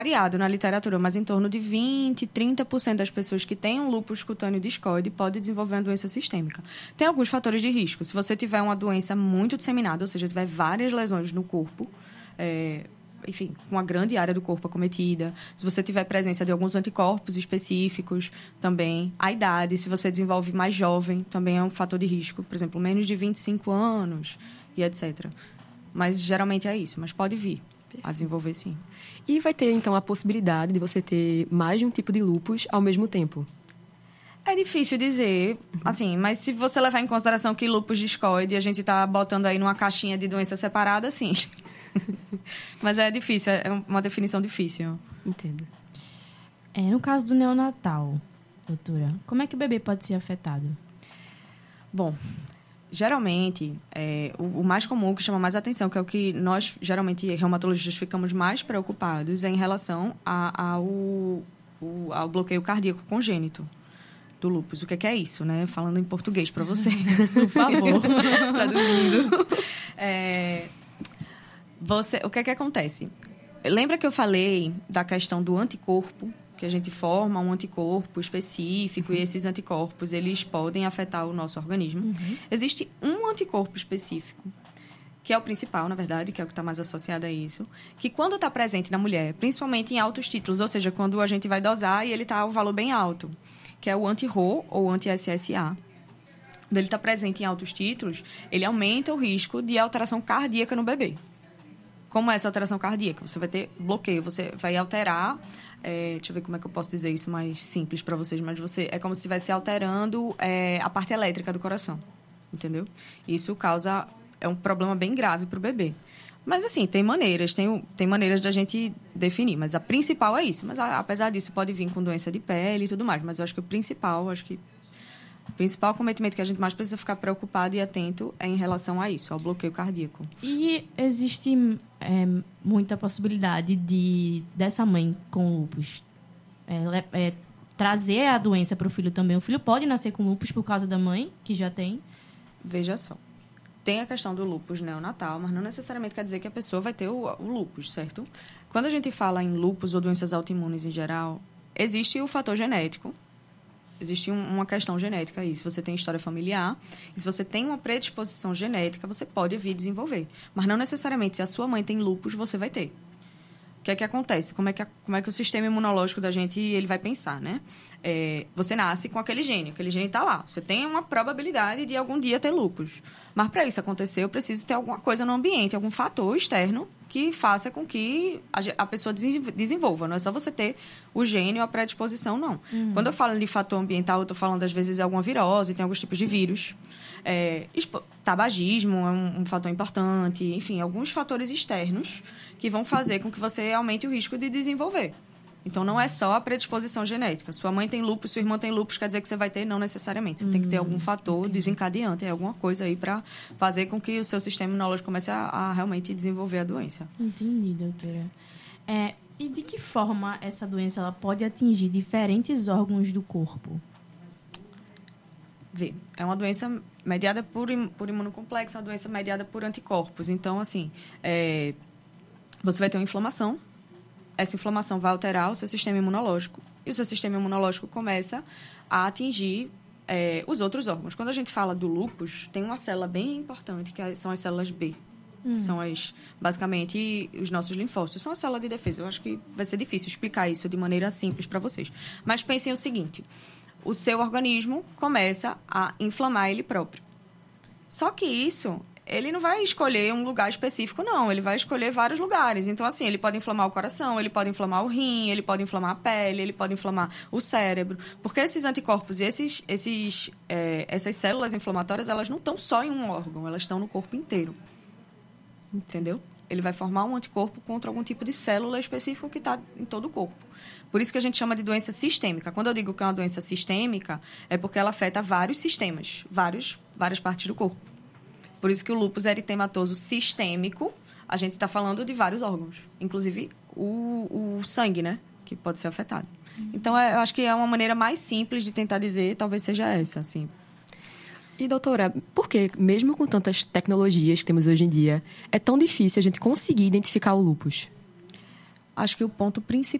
variado na literatura, mas em torno de 20, 30% das pessoas que têm um lúpus cutâneo discoide podem desenvolver uma doença sistêmica. Tem alguns fatores de risco. Se você tiver uma doença muito disseminada, ou seja, tiver várias lesões no corpo, enfim, com uma grande área do corpo acometida, se você tiver presença de alguns anticorpos específicos também, a idade, se você desenvolve mais jovem, também é um fator de risco, por exemplo, menos de 25 anos e etc. Mas geralmente é isso, mas pode vir a desenvolver sim. E vai ter, então, a possibilidade de você ter mais de um tipo de lúpus ao mesmo tempo? É difícil dizer, assim, mas se você levar em consideração que lúpus discoide, a gente está botando aí numa caixinha de doença separada, sim. Mas é difícil, é uma definição difícil. Entendo. No caso do neonatal, doutora, como é que o bebê pode ser afetado? Bom, geralmente, o mais comum, que chama mais atenção, que é o que nós, geralmente, reumatologistas, ficamos mais preocupados, é em relação ao bloqueio cardíaco congênito do lúpus. O que é isso, né? Falando em português para você. Por favor. Traduzindo. O que acontece? Lembra que eu falei da questão do anticorpo? Que a gente forma um anticorpo específico e esses anticorpos, eles podem afetar o nosso organismo. Existe um anticorpo específico, que é o principal, na verdade, que é o que está mais associado a isso, que quando está presente na mulher, principalmente em altos títulos, ou seja, quando a gente vai dosar e ele está um valor bem alto, que é o anti-RO ou anti-SSA. Quando ele está presente em altos títulos, ele aumenta o risco de alteração cardíaca no bebê. Como é essa alteração cardíaca? Você vai ter bloqueio, você vai alterar... deixa eu ver como é que eu posso dizer isso mais simples para vocês, mas é como se estivesse alterando a parte elétrica do coração, entendeu? Isso é um problema bem grave para o bebê. Mas, assim, tem maneiras da gente definir, mas a principal é isso. Mas, apesar disso, pode vir com doença de pele e tudo mais, mas eu acho que o principal acometimento que a gente mais precisa ficar preocupado e atento é em relação a isso, ao bloqueio cardíaco. E existe muita possibilidade dessa mãe com lúpus trazer a doença para o filho também. O filho pode nascer com lúpus por causa da mãe, que já tem? Veja só. Tem a questão do lúpus neonatal, mas não necessariamente quer dizer que a pessoa vai ter o lúpus, certo? Quando a gente fala em lúpus ou doenças autoimunes em geral, existe o fator genético. Existe uma questão genética aí. Se você tem história familiar, e se você tem uma predisposição genética, você pode vir desenvolver. Mas não necessariamente, se a sua mãe tem lúpus, você vai ter. O que é que acontece? Como é que o sistema imunológico da gente ele vai pensar, né? Você nasce com aquele gene está lá. Você tem uma probabilidade de algum dia ter lúpus. Mas para isso acontecer, eu preciso ter alguma coisa no ambiente, algum fator externo que faça com que a pessoa desenvolva. Não é só você ter o gene ou a predisposição, não. Quando eu falo de fator ambiental, eu estou falando, às vezes, de alguma virose, tem alguns tipos de vírus. Tabagismo é um fator importante. Enfim, alguns fatores externos que vão fazer com que você aumente o risco de desenvolver. Então, não é só a predisposição genética. Sua mãe tem lúpus, sua irmã tem lúpus, quer dizer que você vai ter? Não necessariamente. Você tem que ter algum fator desencadeante, alguma coisa aí para fazer com que o seu sistema imunológico comece a realmente desenvolver a doença. Entendi, doutora. E de que forma essa doença ela pode atingir diferentes órgãos do corpo? É uma doença mediada por imunocomplexo, uma doença mediada por anticorpos. Então, assim, você vai ter uma inflamação. Essa inflamação vai alterar o seu sistema imunológico. E o seu sistema imunológico começa a atingir os outros órgãos. Quando a gente fala do lúpus, tem uma célula bem importante, que são as células B. São basicamente, os nossos linfócitos. São a célula de defesa. Eu acho que vai ser difícil explicar isso de maneira simples para vocês. Mas pensem o seguinte. O seu organismo começa a inflamar ele próprio. Só que isso... ele não vai escolher um lugar específico, não. Ele vai escolher vários lugares. Então, assim, ele pode inflamar o coração, ele pode inflamar o rim, ele pode inflamar a pele, ele pode inflamar o cérebro. Porque esses anticorpos e essas células inflamatórias, elas não estão só em um órgão, elas estão no corpo inteiro. Entendeu? Ele vai formar um anticorpo contra algum tipo de célula específica que está em todo o corpo. Por isso que a gente chama de doença sistêmica. Quando eu digo que é uma doença sistêmica, é porque ela afeta vários sistemas, várias partes do corpo. Por isso que o lúpus eritematoso sistêmico, a gente está falando de vários órgãos. Inclusive o sangue, né? Que pode ser afetado. Então, eu acho que é uma maneira mais simples de tentar dizer, talvez seja essa, assim. E, doutora, por que, mesmo com tantas tecnologias que temos hoje em dia, é tão difícil a gente conseguir identificar o lúpus? acho que o ponto principal